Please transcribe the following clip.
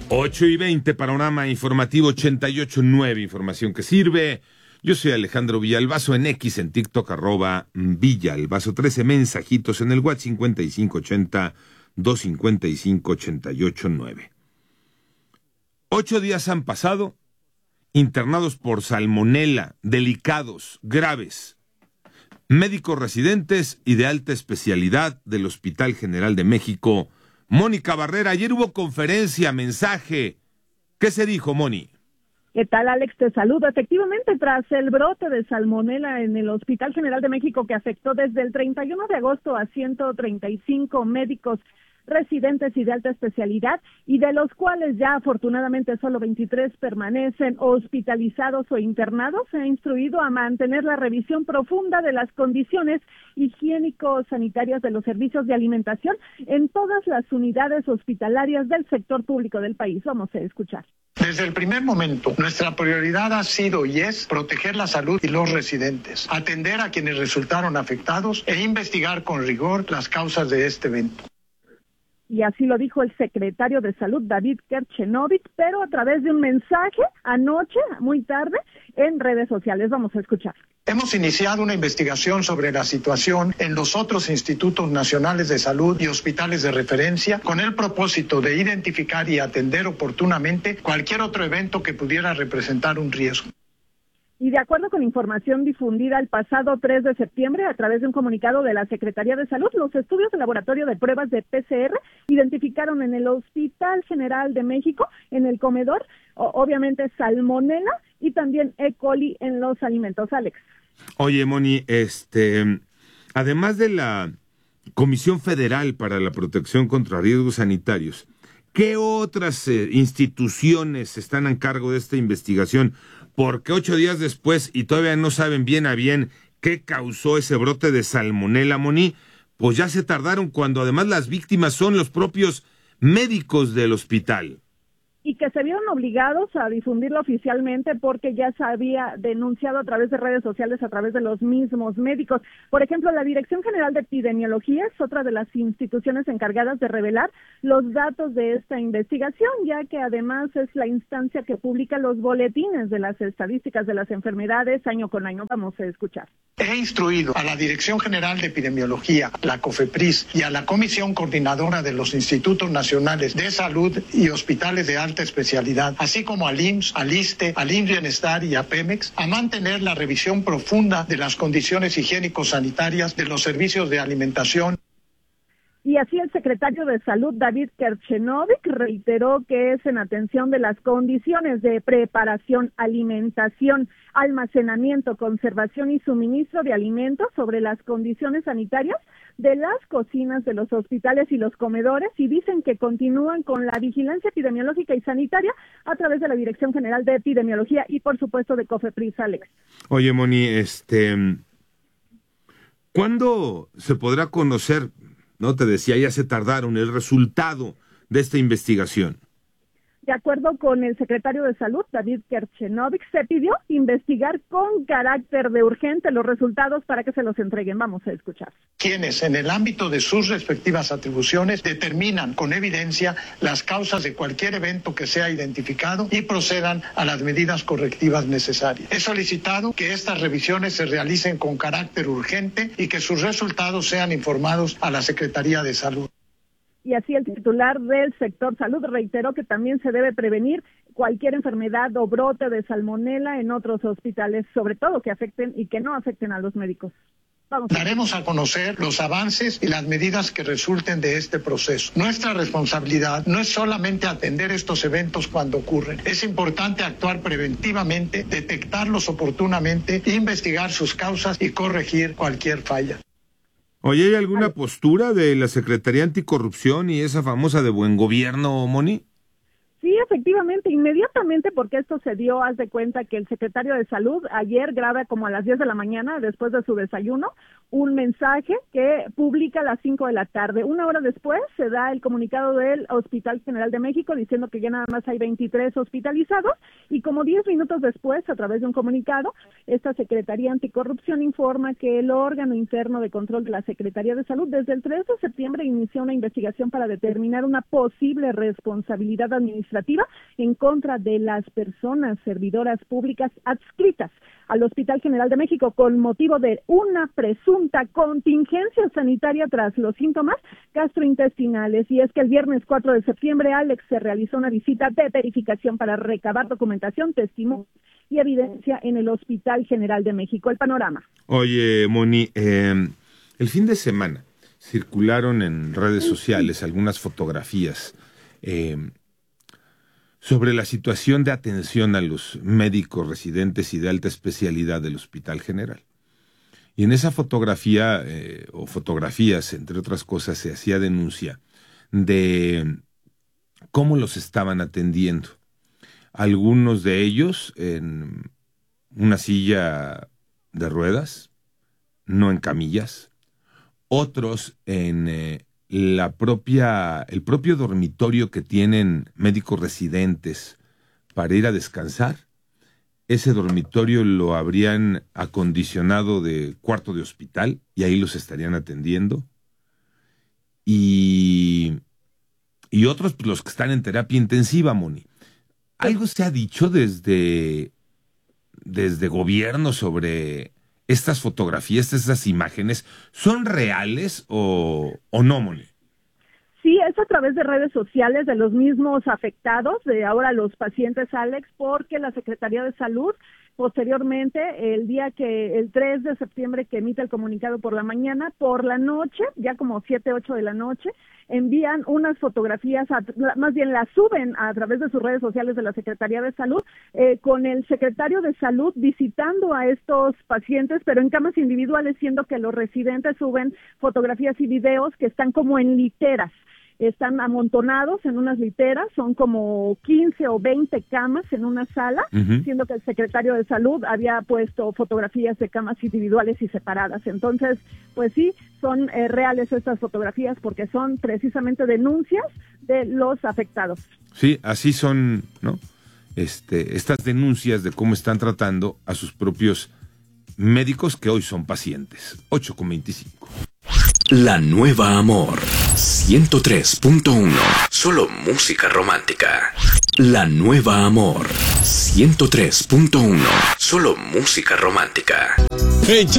8:20, panorama informativo 88.9, información que sirve. Yo soy Alejandro Villalbazo en X, en TikTok, @Villalbazo, 13 mensajitos en el WhatsApp 5580-255-88.9. 8 días han pasado, internados por salmonela, delicados, graves. Médicos residentes y de alta especialidad del Hospital General de México. Mónica Barrera, ayer hubo conferencia, mensaje. ¿Qué se dijo, Moni? ¿Qué tal, Alex? Te saludo. Efectivamente, tras el brote de salmonela en el Hospital General de México que afectó desde el 31 de agosto a 135 médicos residentes y de alta especialidad, y de los cuales ya afortunadamente solo 23 permanecen hospitalizados o internados, se ha instruido a mantener la revisión profunda de las condiciones higiénico-sanitarias de los servicios de alimentación en todas las unidades hospitalarias del sector público del país. Vamos a escuchar. Desde el primer momento, nuestra prioridad ha sido y es proteger la salud y los residentes, atender a quienes resultaron afectados e investigar con rigor las causas de este evento. Y así lo dijo el secretario de Salud, David Kerchenovich, pero a través de un mensaje anoche, muy tarde, en redes sociales. Vamos a escuchar. Hemos iniciado una investigación sobre la situación en los otros institutos nacionales de salud y hospitales de referencia con el propósito de identificar y atender oportunamente cualquier otro evento que pudiera representar un riesgo. Y de acuerdo con información difundida el pasado 3 de septiembre a través de un comunicado de la Secretaría de Salud, los estudios de laboratorio de pruebas de PCR identificaron en el Hospital General de México, en el comedor, obviamente salmonela y también E. coli en los alimentos. Alex. Oye, Moni, además de la Comisión Federal para la Protección contra Riesgos Sanitarios, ¿qué otras instituciones están a cargo de esta investigación? Porque 8 días después y todavía no saben bien a bien qué causó ese brote de salmonela, Moni, pues ya se tardaron cuando además las víctimas son los propios médicos del hospital. Y que se vieron obligados a difundirlo oficialmente porque ya se había denunciado a través de redes sociales, a través de los mismos médicos. Por ejemplo, la Dirección General de Epidemiología es otra de las instituciones encargadas de revelar los datos de esta investigación, ya que además es la instancia que publica los boletines de las estadísticas de las enfermedades año con año. Vamos a escuchar. He instruido a la Dirección General de Epidemiología, la COFEPRIS y a la Comisión Coordinadora de los Institutos Nacionales de Salud y Hospitales de Alta Especialidad, así como al IMSS, al ISSSTE, al INS Bienestar y a Pemex, a mantener la revisión profunda de las condiciones higiénico-sanitarias de los servicios de alimentación. Y así el secretario de Salud, David Kerchenovich, reiteró que es en atención de las condiciones de preparación, alimentación, almacenamiento, conservación y suministro de alimentos sobre las condiciones sanitarias de las cocinas de los hospitales y los comedores, y dicen que continúan con la vigilancia epidemiológica y sanitaria a través de la Dirección General de Epidemiología y, por supuesto, de COFEPRIS, Alex. Oye, Moni, ¿cuándo se podrá conocer? No, te decía, ya se tardaron, el resultado de esta investigación. De acuerdo con el secretario de Salud, David Kerchenovich, se pidió investigar con carácter de urgente los resultados para que se los entreguen. Vamos a escuchar. Quienes, en el ámbito de sus respectivas atribuciones, determinan con evidencia las causas de cualquier evento que sea identificado y procedan a las medidas correctivas necesarias. He solicitado que estas revisiones se realicen con carácter urgente y que sus resultados sean informados a la Secretaría de Salud. Y así el titular del sector salud reiteró que también se debe prevenir cualquier enfermedad o brote de salmonela en otros hospitales, sobre todo que afecten y que no afecten a los médicos. Daremos a conocer los avances y las medidas que resulten de este proceso. Nuestra responsabilidad no es solamente atender estos eventos cuando ocurren. Es importante actuar preventivamente, detectarlos oportunamente, investigar sus causas y corregir cualquier falla. Oye, ¿hay alguna postura de la Secretaría Anticorrupción y esa famosa de buen gobierno, Moni? Sí, efectivamente, inmediatamente, porque esto se dio, haz de cuenta que el secretario de Salud ayer graba como a las 10 de la mañana, después de su desayuno, un mensaje que publica a las 5 de la tarde. Una hora después se da el comunicado del Hospital General de México diciendo que ya nada más hay 23 hospitalizados, y como 10 minutos después, a través de un comunicado, esta Secretaría Anticorrupción informa que el órgano interno de control de la Secretaría de Salud desde el 3 de septiembre inició una investigación para determinar una posible responsabilidad administrativa en contra de las personas servidoras públicas adscritas al Hospital General de México con motivo de una presunta contingencia sanitaria tras los síntomas gastrointestinales. Y es que el viernes 4 de septiembre, Alex, se realizó una visita de verificación para recabar documentación, testimonio y evidencia en el Hospital General de México. El panorama. Oye, Moni, el fin de semana circularon en redes sociales algunas fotografías sobre la situación de atención a los médicos residentes y de alta especialidad del Hospital General. Y en esa fotografía, o fotografías, entre otras cosas, se hacía denuncia de cómo los estaban atendiendo. Algunos de ellos en una silla de ruedas, no en camillas, otros en el propio dormitorio que tienen médicos residentes para ir a descansar. Ese dormitorio lo habrían acondicionado de cuarto de hospital y ahí los estarían atendiendo. Y otros, pues, los que están en terapia intensiva, Moni. ¿Algo se ha dicho desde gobierno sobre estas fotografías, estas imágenes? ¿Son reales o no, Moni? Sí, es a través de redes sociales de los mismos afectados, de ahora los pacientes, Alex, porque la Secretaría de Salud, posteriormente, el 3 de septiembre que emite el comunicado por la mañana, por la noche, ya como 7, 8 de la noche, envían unas fotografías, más bien las suben a través de sus redes sociales de la Secretaría de Salud, con el secretario de Salud visitando a estos pacientes, pero en camas individuales, siendo que los residentes suben fotografías y videos que están como en literas. Están amontonados en unas literas, son como 15 o 20 camas en una sala, siendo que el secretario de Salud había puesto fotografías de camas individuales y separadas. Entonces, pues sí, son reales estas fotografías porque son precisamente denuncias de los afectados. Sí, así son, ¿no? Estas denuncias de cómo están tratando a sus propios médicos que hoy son pacientes. 8:25. La Nueva Amor 103.1. Solo música romántica. La Nueva Amor 103.1. Solo música romántica. Hey,